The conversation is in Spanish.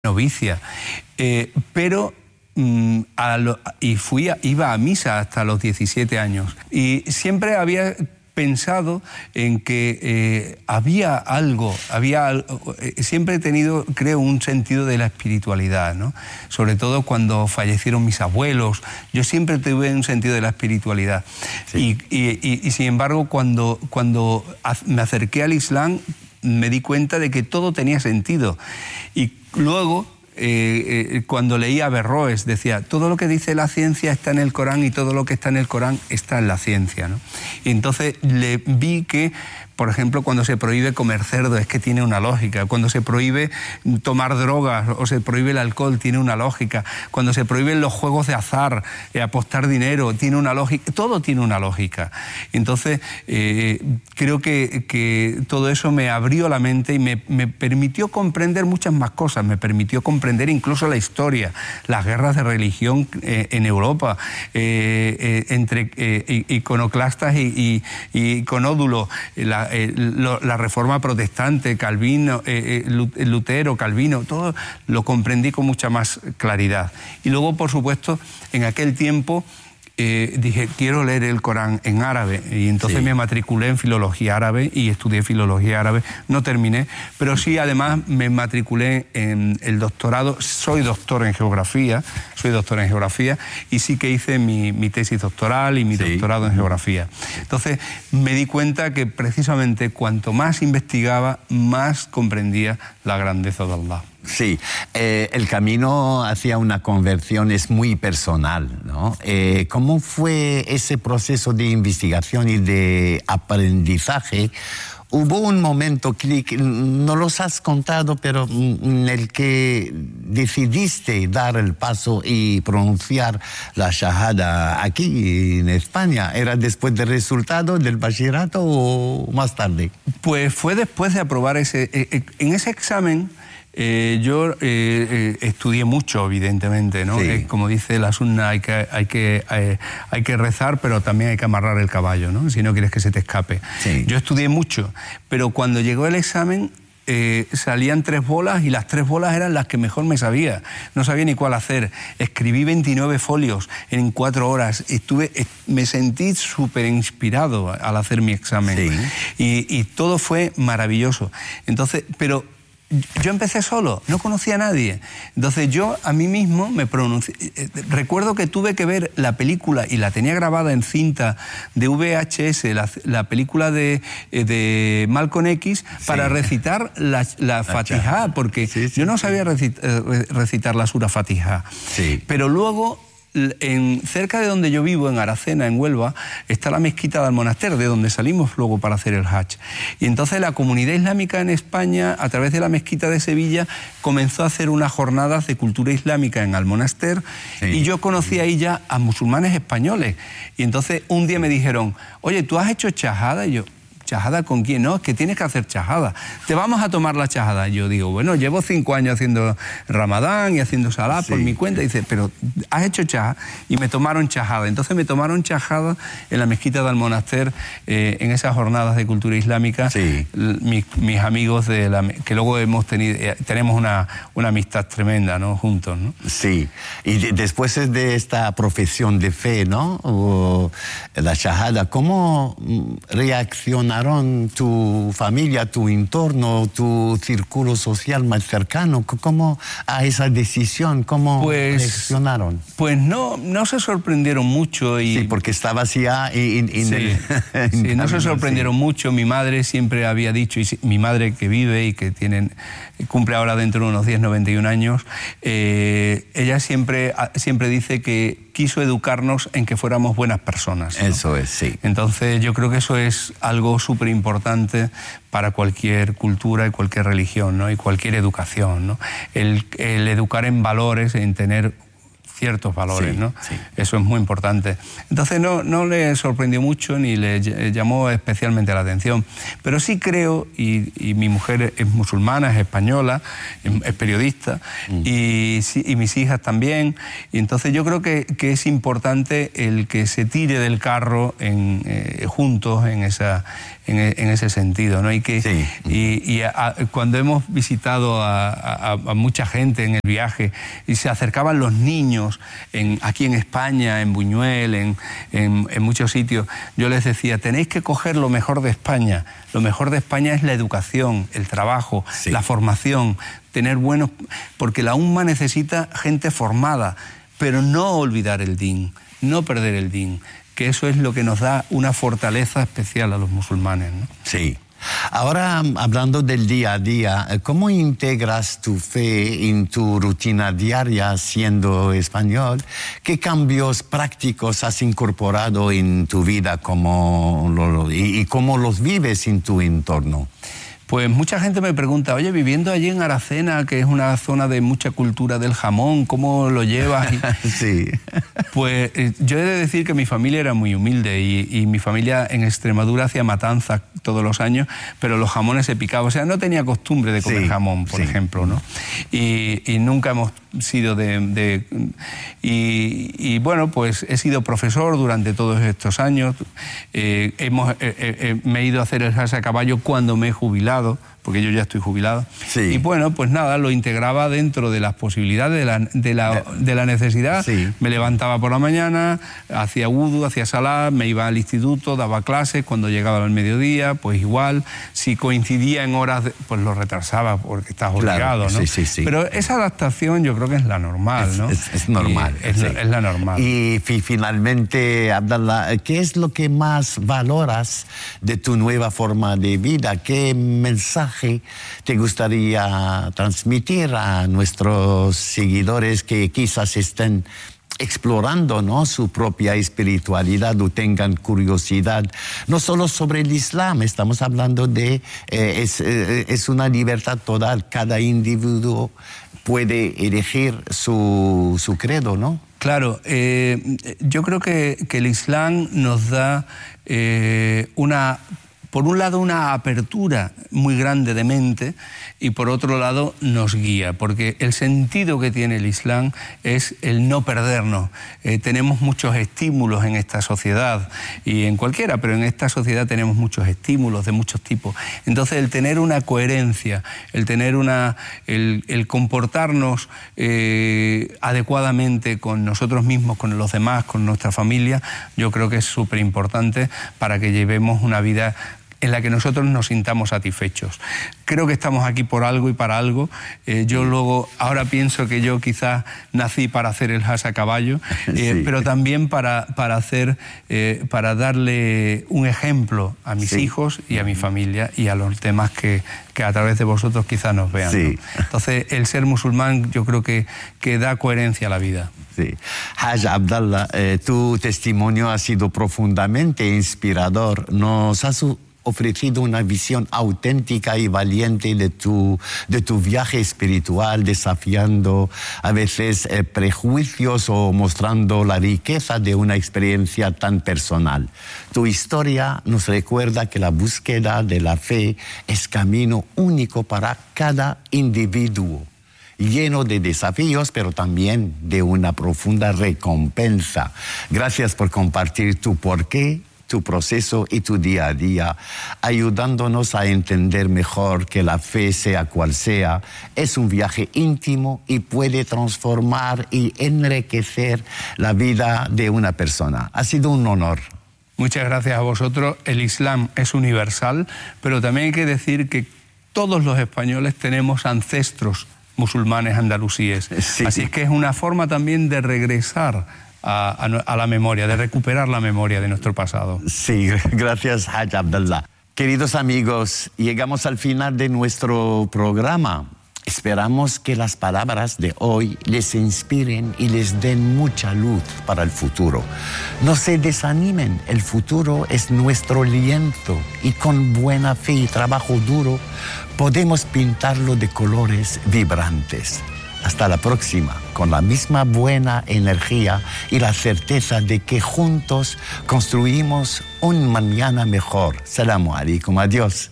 novicia, pero iba a misa hasta los 17 años y siempre había pensado en que había algo, siempre he tenido, creo, un sentido de la espiritualidad, ¿no? Sobre todo cuando fallecieron mis abuelos, yo siempre tuve un sentido de la espiritualidad. Sí. Y sin embargo, cuando me acerqué al Islam, me di cuenta de que todo tenía sentido. Y luego, cuando leía a Averroes, decía, todo lo que dice la ciencia está en el Corán y todo lo que está en el Corán está en la ciencia, ¿no? Y entonces le vi que, por ejemplo, cuando se prohíbe comer cerdo, es que tiene una lógica. Cuando se prohíbe tomar drogas o se prohíbe el alcohol, tiene una lógica. Cuando se prohíben los juegos de azar, apostar dinero, tiene una lógica. Todo tiene una lógica. Entonces, creo que todo eso me abrió la mente y me permitió comprender muchas más cosas. Me permitió comprender incluso la historia, las guerras de religión en Europa, entre iconoclastas y iconódulos, la reforma protestante, Calvino, Lutero, Calvino, todo lo comprendí con mucha más claridad. Y luego, por supuesto, en aquel tiempo dije, quiero leer el Corán en árabe, y entonces me matriculé en filología árabe y estudié filología árabe. No terminé, pero sí, además, me matriculé en el doctorado. Soy doctor en geografía, y sí que hice mi tesis doctoral y mi doctorado en geografía. Entonces, me di cuenta que precisamente cuanto más investigaba, más comprendía la grandeza de Allah. Sí, el camino hacia una conversión es muy personal, ¿no? ¿Cómo fue ese proceso de investigación y de aprendizaje? Hubo un momento, no los has contado, pero en el que decidiste dar el paso y pronunciar la shahada aquí en España. ¿Era después del resultado del bachillerato o más tarde? Pues fue después de aprobar en ese examen. Yo estudié mucho, evidentemente, ¿no? Como dice la sunna, hay que rezar, pero también hay que amarrar el caballo, ¿no? Si no quieres que se te escape. Yo estudié mucho, pero cuando llegó el examen salían 3 bolas y las 3 bolas eran las que mejor me sabía. No sabía ni cuál hacer. Escribí 29 folios en 4 horas. Me sentí súper inspirado al hacer mi examen. Y todo fue maravilloso. Entonces, pero yo empecé solo, no conocía a nadie. Entonces yo a mí mismo me pronuncié. Recuerdo que tuve que ver la película, y la tenía grabada en cinta de VHS, la película de Malcolm X, para recitar la Fatihá, porque yo no sabía recitar la sura Fatihá. Pero luego, cerca de donde yo vivo, en Aracena, en Huelva, está la mezquita del Monaster, de donde salimos luego para hacer el Hajj. Y entonces la comunidad islámica en España, a través de la mezquita de Sevilla, comenzó a hacer unas jornadas de cultura islámica en Almonaster, y yo conocí ahí ya a musulmanes españoles. Y entonces un día me dijeron, oye, ¿tú has hecho shahada? Y yo, ¿shahada con quién? No, es que tienes que hacer shahada. Te vamos a tomar la shahada. Yo digo, bueno, llevo 5 años haciendo Ramadán y haciendo salat por mi cuenta. Y dice, pero ¿has hecho shahada? Y me tomaron shahada. Entonces me tomaron shahada en la mezquita del Monaster, en esas jornadas de cultura islámica. Mis amigos que luego tenemos una amistad tremenda, ¿no? Juntos, ¿no? Sí. Y después de esta profesión de fe, ¿no? O la shahada, ¿cómo reaccionaron tu familia, tu entorno, tu círculo social más cercano? ¿Cómo a esa decisión? ¿Cómo reaccionaron? Pues no se sorprendieron mucho. Sí, porque estabas ya no se sorprendieron mucho. Mi madre siempre había dicho, y mi madre, que vive y que cumple ahora dentro de unos 10, 91 años, ella siempre dice que quiso educarnos en que fuéramos buenas personas, ¿no? Eso es, sí. Entonces yo creo que eso es algo súper importante para cualquier cultura y cualquier religión, ¿no? Y cualquier educación, ¿no? El educar en valores, en tener ciertos valores, ¿no? Eso es muy importante. Entonces no le sorprendió mucho ni le llamó especialmente la atención. Pero sí creo, y mi mujer es musulmana, es española, es periodista, y mis hijas también. Y entonces yo creo que es importante el que se tire del carro juntos en en ese sentido, ¿no? Y cuando hemos visitado a mucha gente en el viaje y se acercaban los niños aquí en España, en Buñuel, en muchos sitios, yo les decía, tenéis que coger lo mejor de España. Lo mejor de España es la educación, el trabajo, la formación, tener buenos... Porque la UMMA necesita gente formada, pero no olvidar el din, no perder el din, que eso es lo que nos da una fortaleza especial a los musulmanes, ¿no? Sí. Ahora, hablando del día a día, ¿cómo integras tu fe en tu rutina diaria siendo español? ¿Qué cambios prácticos has incorporado en tu vida y cómo los vives en tu entorno? Pues mucha gente me pregunta, oye, viviendo allí en Aracena, que es una zona de mucha cultura del jamón, ¿cómo lo llevas? Sí. Pues yo he de decir que mi familia era muy humilde y mi familia en Extremadura hacía matanzas todos los años, pero los jamones se picaban. O sea, no tenía costumbre de comer jamón, por ejemplo, ¿no? Y nunca hemos sido y bueno, pues he sido profesor durante todos estos años. Me he ido a hacer el Hajj a caballo cuando me he jubilado, porque yo ya estoy jubilado. Sí. Y bueno, pues nada, lo integraba dentro de las posibilidades de la necesidad. Sí. Me levantaba por la mañana, hacía wudu, hacía salat, me iba al instituto, daba clases, cuando llegaba al mediodía, pues igual. Si coincidía en horas, pues lo retrasaba porque estás obligado, ¿no? Sí. Pero esa adaptación yo creo que es la normal, ¿no? Es normal. Es la normal. Y finalmente, Abdallah, ¿qué es lo que más valoras de tu nueva forma de vida? ¿Qué mensaje te gustaría transmitir a nuestros seguidores que quizás estén explorando, ¿no?, su propia espiritualidad o tengan curiosidad, no solo sobre el Islam, estamos hablando de... es una libertad total, cada individuo puede elegir su credo, ¿no? Claro, yo creo que el Islam nos da por un lado, una apertura muy grande de mente y por otro lado nos guía, porque el sentido que tiene el Islam es el no perdernos. Tenemos muchos estímulos en esta sociedad y en cualquiera, pero en esta sociedad tenemos muchos estímulos de muchos tipos. Entonces, el tener una coherencia, el tener el comportarnos adecuadamente con nosotros mismos, con los demás, con nuestra familia, yo creo que es súper importante para que llevemos una vida en la que nosotros nos sintamos satisfechos. Creo que estamos aquí por algo y para algo. Ahora pienso que yo quizás nací para hacer el Hajj a caballo, pero también para darle un ejemplo a mis hijos y a mi familia y a los demás que a través de vosotros quizás nos vean, ¿no? Entonces, el ser musulmán yo creo que da coherencia a la vida. Sí. Haj Abdallah, tu testimonio ha sido profundamente inspirador. Nos has ofrecido una visión auténtica y valiente de tu viaje espiritual, desafiando a veces prejuicios o mostrando la riqueza de una experiencia tan personal. Tu historia nos recuerda que la búsqueda de la fe es camino único para cada individuo, lleno de desafíos, pero también de una profunda recompensa. Gracias por compartir tu porqué, tu proceso y tu día a día, ayudándonos a entender mejor que la fe, sea cual sea, es un viaje íntimo y puede transformar y enriquecer la vida de una persona. Ha sido un honor. Muchas gracias a vosotros. El Islam es universal, pero también hay que decir que todos los españoles tenemos ancestros musulmanes andalusíes. Sí. Así es que es una forma también de regresar a la memoria, de recuperar la memoria de nuestro pasado. Sí, gracias, Haj Abdallah. Queridos amigos, llegamos al final de nuestro programa. Esperamos que las palabras de hoy les inspiren y les den mucha luz para el futuro. No se desanimen, el futuro es nuestro lienzo y con buena fe y trabajo duro podemos pintarlo de colores vibrantes. Hasta la próxima, con la misma buena energía y la certeza de que juntos construimos un mañana mejor. Salamu alaikum, adiós.